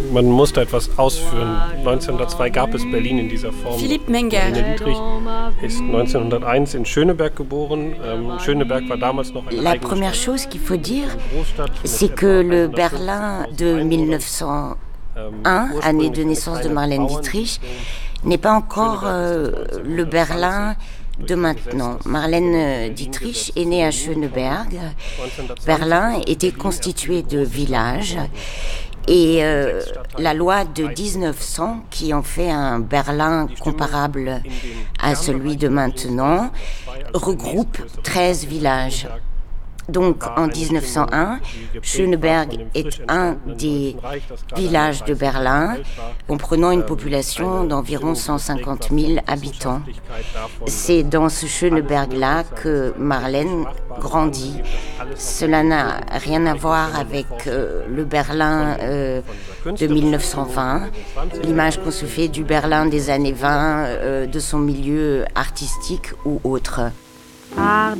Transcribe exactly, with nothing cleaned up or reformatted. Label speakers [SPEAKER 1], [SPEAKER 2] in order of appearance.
[SPEAKER 1] Man musste etwas ausführen. neunzehnhundertzwei gab es Berlin in dieser Form.
[SPEAKER 2] Philippe Menger.
[SPEAKER 1] Marlene Dietrich ist neunzehnhunderteins in Schöneberg geboren. Ähm, Schöneberg war damals noch eine
[SPEAKER 3] La
[SPEAKER 1] eigene
[SPEAKER 3] première
[SPEAKER 1] Stadt.
[SPEAKER 3] chose qu'il faut dire, c'est que le Berlin de mille neuf cent un, année de naissance de Marlène Dietrich, n'est pas encore euh, le Berlin de maintenant. Marlène Dietrich est née à Schöneberg. Berlin était constitué de villages et euh, la loi de dix-neuf cents, qui en fait un Berlin comparable à celui de maintenant, regroupe treize villages. Donc en dix-neuf cent un, Schöneberg est un des villages de Berlin, comprenant une population d'environ cent cinquante mille habitants. C'est dans ce Schöneberg-là que Marlène grandit. Cela n'a rien à voir avec euh, le Berlin euh, de mille neuf cent vingt, l'image qu'on se fait du Berlin des années vingt, euh, de son milieu artistique ou autre.